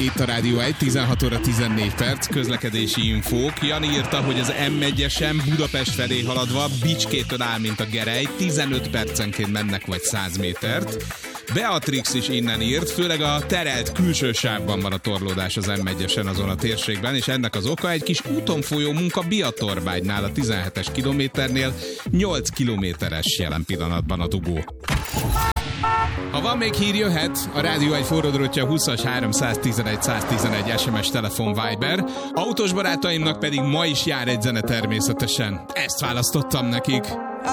Itt a Rádió 1, 16 óra 14 perc, közlekedési infók. Jani írta, hogy az M1-esen Budapest felé haladva Bicskétől áll, mint a gerej, 15 percenként mennek vagy 100 métert. Beatrix is innen írt, főleg a terelt külső sávban van a torlódás az M1-esen azon a térségben, és ennek az oka egy kis úton folyó munka Biatorbágynál a 17-es kilométernél, 8 kilométeres jelen pillanatban a dugó. Ha van még hír, jöhet. A Rádió egy forródrótja 20-as 311 111 SMS telefon Viber. Autós barátaimnak pedig ma is jár egy zene természetesen. Ezt választottam nekik.